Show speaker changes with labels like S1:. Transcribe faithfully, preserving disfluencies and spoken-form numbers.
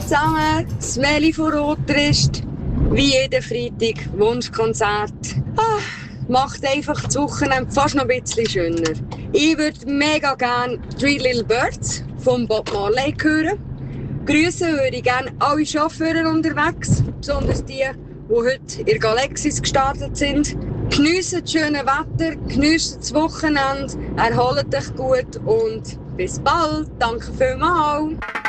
S1: zusammen, das Meli von Rotrist, wie jeden Freitag, Wunschkonzert. Ah, macht einfach das Wochenende fast noch ein bisschen schöner. Ich würde mega gerne Three Little Birds von Bob Marley hören. Grüßen würde ich gerne alle Chauffeure unterwegs, besonders die, die heute in der Galaxis gestartet sind. Geniessen das schöne Wetter, geniessen das Wochenende, erholt euch gut und bis bald. Danke vielmals.